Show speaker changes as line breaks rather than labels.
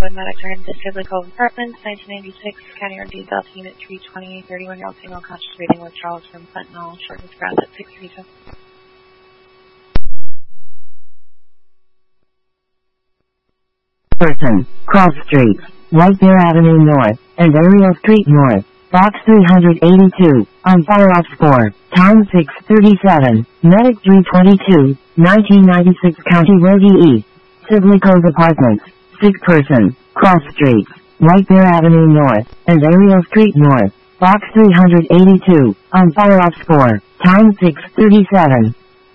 when medics are in the Sibley Cove Apartments, 1996, County RD Delta Unit 320, 31-year-old female concentrating withdrawals from fentanyl, shortness of breath at 637.
Person, Cross Street, White Bear Avenue North, and Ariel Street North, Box 382, on fire-off score, time 6:37, medic 322, 1996 County Road East, Sibley Cove Apartments, sick person, Cross Street, White Bear Avenue North, and Ariel Street North, Box 382, on fire-off score, time 6:37.